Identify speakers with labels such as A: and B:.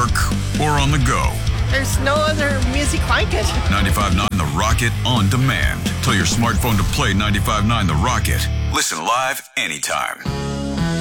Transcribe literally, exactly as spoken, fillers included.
A: work, or on the go.
B: There's no other music like it.
A: ninety-five point nine The Rocket on demand. Tell your smartphone to play ninety-five point nine The Rocket. Listen live anytime.